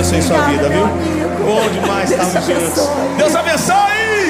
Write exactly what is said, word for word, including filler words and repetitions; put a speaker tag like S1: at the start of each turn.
S1: abençoe sua vida, viu? Bom demais estarmos juntos. Deus abençoe!